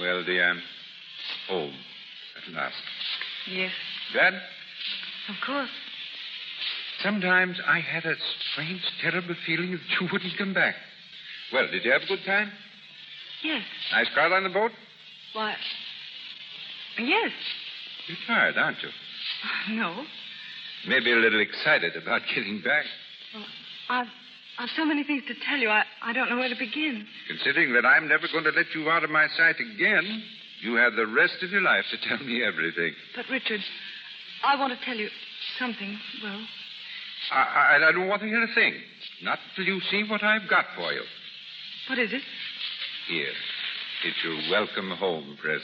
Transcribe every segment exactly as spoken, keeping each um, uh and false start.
Well, dear, home at last. Yes. Glad? Of course. Sometimes I had a strange, terrible feeling that you wouldn't come back. Well, did you have a good time? Yes. Nice crowd on the boat? Why, yes. You're tired, aren't you? No. Maybe a little excited about getting back. Well, I've, I've so many things to tell you, I, I don't know where to begin. Considering that I'm never going to let you out of my sight again, you have the rest of your life to tell me everything. But, Richard, I want to tell you something, well... I, I, I don't want to hear a thing. Not till you see what I've got for you. What is it? Here. It's your welcome home present.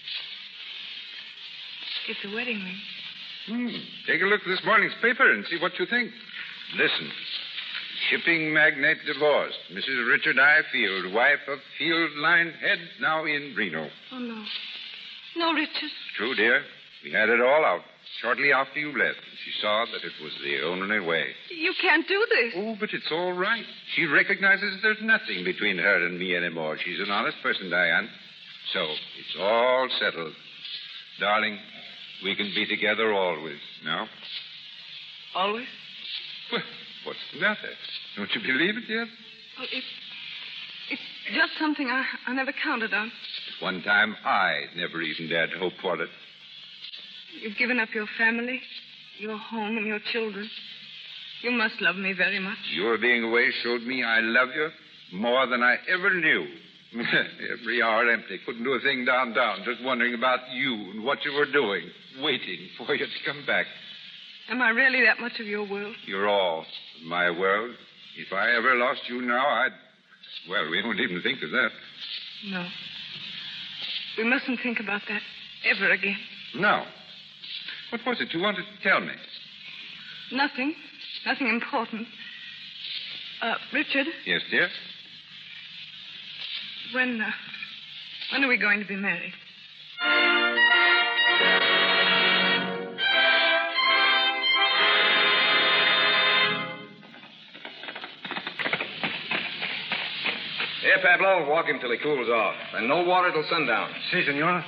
It's a wedding ring. Hmm. Take a look at this morning's paper and see what you think. Listen. Shipping magnate divorced. Missus Richard I. Field, wife of Field Line Head, now in Reno. Oh, no. No, Richard. True, dear. We had it all out shortly after you left. She saw that it was the only way. You can't do this. Oh, but it's all right. She recognizes there's nothing between her and me anymore. She's an honest person, Diane. So, it's all settled. Darling, we can be together always, now. Always? Well, what's the matter? Don't you believe it yet? Well, it's, it's just something I, I never counted on. At one time, I never even dared hope for it. You've given up your family, your home, and your children. You must love me very much. Your being away showed me I love you more than I ever knew. Every hour empty. Couldn't do a thing downtown, just wondering about you and what you were doing, waiting for you to come back. Am I really that much of your world? You're all of my world. If I ever lost you now, I'd... Well, we don't even think of that. No. We mustn't think about that ever again. No. What was it you wanted to tell me? Nothing. Nothing important. Uh, Richard? Yes, dear? When, uh, when are we going to be married? Here, Pablo, walk him till he cools off. And no water till sundown. Si, senor.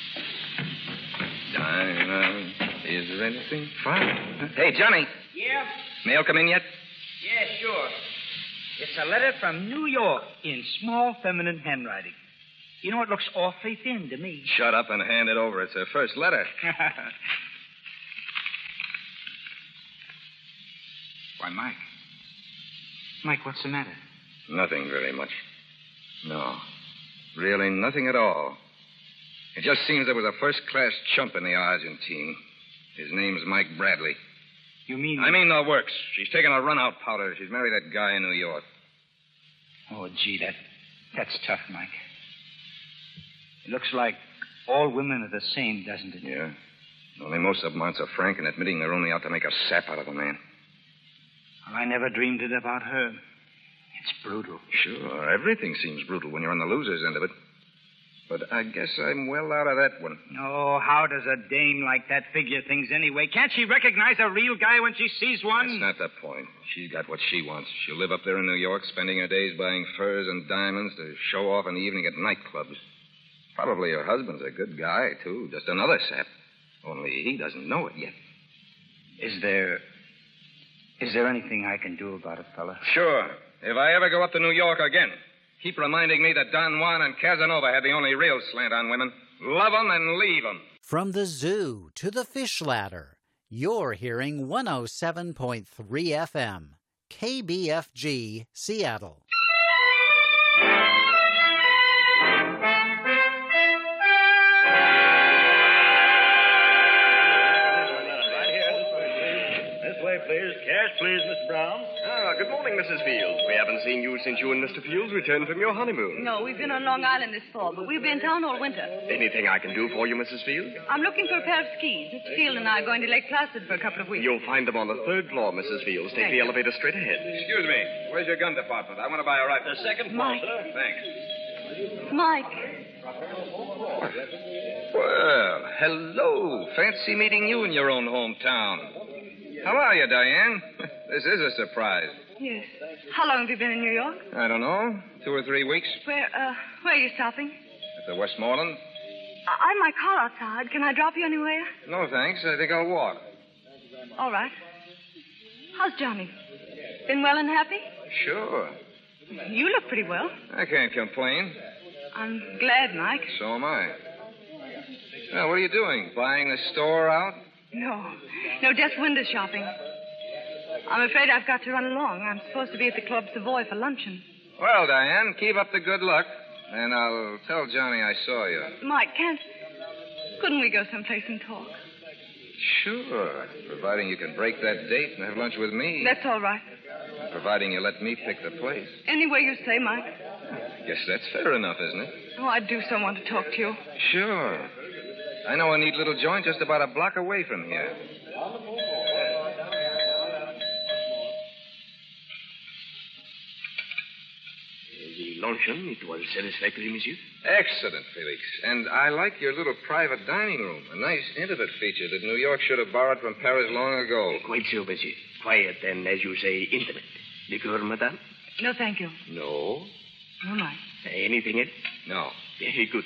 Dinah, is there anything fine? Hey, Johnny. Yeah? Mail come in yet? Yeah, sure. It's a letter from New York in small feminine handwriting. You know, it looks awfully thin to me. Shut up and hand it over. It's her first letter. Why, Mike. Mike, what's the matter? Nothing very much. No. Really nothing at all. It just seems there was a first-class chump in the Argentine. His name's Mike Bradley. You mean... I mean the works. She's taken a run-out powder. She's married that guy in New York. Oh, gee, that that's tough, Mike. It looks like all women are the same, doesn't it? Yeah. Only most of them aren't so frank in admitting they're only out to make a sap out of a man. Well, I never dreamed it about her. It's brutal. Sure, everything seems brutal when you're on the loser's end of it. But I guess I'm well out of that one. Oh, how does a dame like that figure things anyway? Can't she recognize a real guy when she sees one? That's not the point. She's got what she wants. She'll live up there in New York, spending her days buying furs and diamonds to show off in the evening at nightclubs. Probably her husband's a good guy, too. Just another sap. Only he doesn't know it yet. Is there... Is there anything I can do about it, fella? Sure. If I ever go up to New York again, keep reminding me that Don Juan and Casanova had the only real slant on women. Love 'em and leave 'em. From the zoo to the fish ladder, you're hearing one oh seven point three F M, K B F G, Seattle. Please. Cash, please, Mister Brown. Ah, good morning, Missus Fields. We haven't seen you since you and Mister Fields returned from your honeymoon. No, we've been on Long Island this fall, but we'll be in town all winter. Anything I can do for you, Missus Fields? I'm looking for a pair of skis. Mister Field and I are going to Lake Placid for a couple of weeks. You'll find them on the third floor, Missus Fields. Take Thank the you. elevator straight ahead. Excuse me. Where's your gun department? I want to buy a rifle. The second floor, Mike. sir. Thanks. Mike. Well, hello. Fancy meeting you in your own hometown. How are you, Diane? This is a surprise. Yes. How long have you been in New York? I don't know. Two or three weeks. Where, uh, where are you stopping? At the Westmoreland? I- I've my car outside. Can I drop you anywhere? No, thanks. I think I'll walk. All right. How's Johnny? Been well and happy? Sure. You look pretty well. I can't complain. I'm glad, Mike. So am I. Well, what are you doing? Buying the store out? No. No, just window shopping. I'm afraid I've got to run along. I'm supposed to be at the Club Savoy for luncheon. Well, Diane, keep up the good luck. And I'll tell Johnny I saw you. Mike, can't... Couldn't we go someplace and talk? Sure. Providing you can break that date and have lunch with me. That's all right. Providing you let me pick the place. Any way you say, Mike. I guess that's fair enough, isn't it? Oh, I do so want to talk to you. Sure. I know a neat little joint just about a block away from here. The luncheon, it was satisfactory, monsieur? Excellent, Felix. And I like your little private dining room. A nice, intimate feature that New York should have borrowed from Paris long ago. Quite so, monsieur. Quiet and, as you say, intimate. Liqueur, madame? No, thank you. No? No, Mike. Anything else? No. Very good,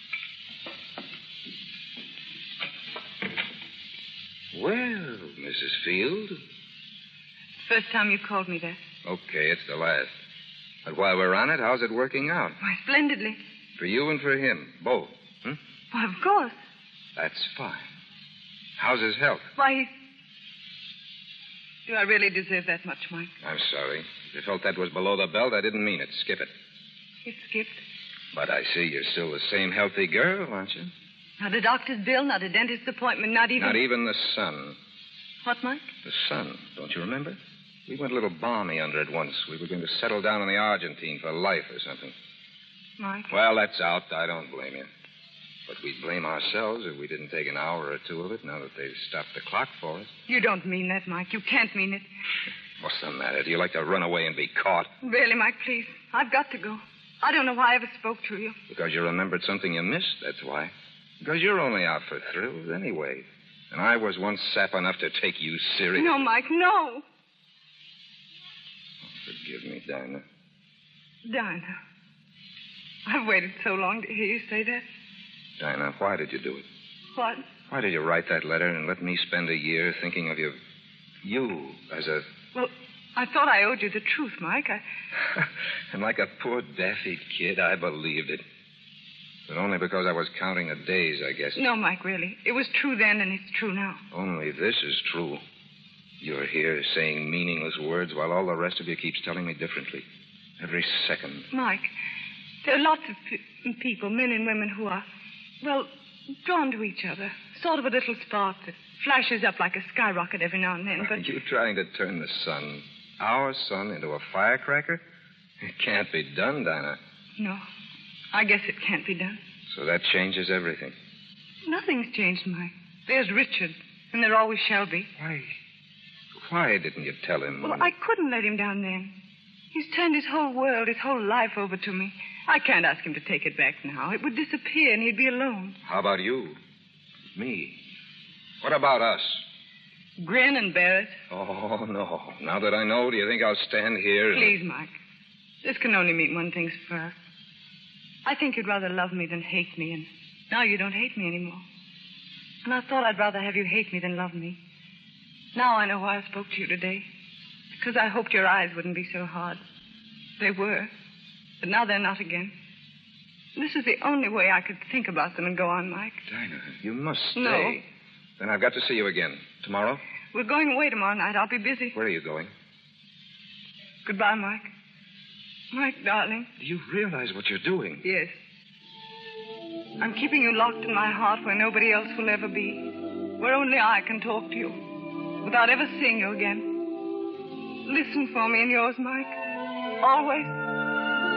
sir. Well, Missus Field. First time you called me that. Okay, it's the last. But while we're on it, how's it working out? Why, splendidly. For you and for him, both. Hmm? Why, of course. That's fine. How's his health? Why, he's... Do I really deserve that much, Mike? I'm sorry. If you felt that was below the belt, I didn't mean it. Skip it. It skipped. But I see you're still the same healthy girl, aren't you? Not a doctor's bill, not a dentist's appointment, not even... Not even the sun. What, Mike? The sun, don't you remember? We went a little balmy under it once. We were going to settle down in the Argentine for life or something. Mike? Well, that's out. I don't blame you. But we'd blame ourselves if we didn't take an hour or two of it now that they've stopped the clock for us. You don't mean that, Mike. You can't mean it. What's the matter? Do you like to run away and be caught? Really, Mike, please. I've got to go. I don't know why I ever spoke to you. Because you remembered something you missed, that's why. Because you're only out for thrills anyway. And I was once sap enough to take you seriously. No, Mike, no. Oh, forgive me, Dinah. Dinah. I've waited so long to hear you say that. Dinah, why did you do it? What? Why did you write that letter and let me spend a year thinking of you, you as a... Well, I thought I owed you the truth, Mike. I... And like a poor daffy kid, I believed it. But only because I was counting the days, I guess. No, Mike, really. It was true then, and it's true now. Only this is true. You're here saying meaningless words while all the rest of you keeps telling me differently. Every second. Mike, there are lots of p- people, men and women, who are, well, drawn to each other. Sort of a little spark that flashes up like a skyrocket every now and then, but... Are you trying to turn the sun, our sun, into a firecracker? It can't be done, Dinah. No, I guess it can't be done. So that changes everything. Nothing's changed, Mike. There's Richard, and there always shall be. Why? Why didn't you tell him? Well, when... I couldn't let him down then. He's turned his whole world, his whole life over to me. I can't ask him to take it back now. It would disappear, and he'd be alone. How about you? Me? What about us? Grin and bear it. Oh, no. Now that I know, do you think I'll stand here and... Please, Mike. This can only mean one thing for us. I think you'd rather love me than hate me, and now you don't hate me anymore. And I thought I'd rather have you hate me than love me. Now I know why I spoke to you today. Because I hoped your eyes wouldn't be so hard. They were. But now they're not again. This is the only way I could think about them and go on, Mike. Dinah, you must stay. No. Then I've got to see you again. Tomorrow? We're going away tomorrow night. I'll be busy. Where are you going? Goodbye, Mike. Mike, darling. Do you realize what you're doing? Yes. I'm keeping you locked in my heart where nobody else will ever be. Where only I can talk to you. Without ever seeing you again. Listen for me and yours, Mike. Always.